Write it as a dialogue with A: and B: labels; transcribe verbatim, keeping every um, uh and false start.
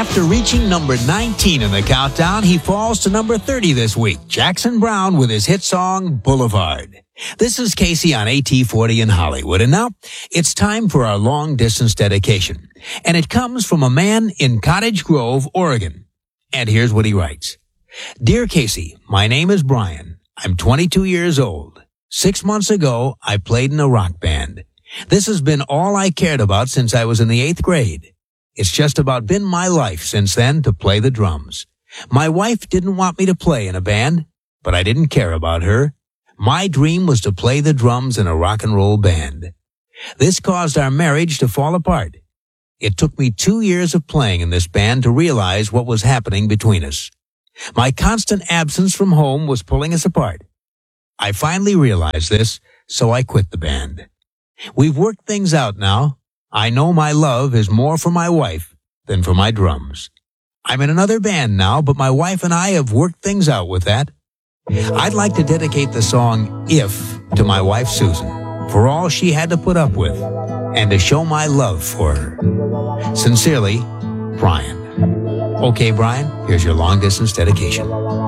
A: After reaching number nineteen in the countdown, he falls to number thirty this week. Jackson Browne with his hit song, Boulevard. This is Casey on A T forty in Hollywood. And now, it's time for our long-distance dedication. And it comes from a man in Cottage Grove, Oregon. And here's what he writes. Dear Casey, my name is Brian. I'm twenty-two years old. Six months ago, I played in a rock band. This has been all I cared about since I was in the eighth grade. It's just about been my life since then to play the drums. My wife didn't want me to play in a band, but I didn't care about her. My dream was to play the drums in a rock and roll band. This caused our marriage to fall apart. It took me two years of playing in this band to realize what was happening between us. My constant absence from home was pulling us apart. I finally realized this, so I quit the band. We've worked things out now. I know my love is more for my wife than for my drums. I'm in another band now, but my wife and I have worked things out with that. I'd like to dedicate the song If to my wife Susan for all she had to put up with and to show my love for her. Sincerely, Brian. Okay, Brian, here's your long-distance dedication.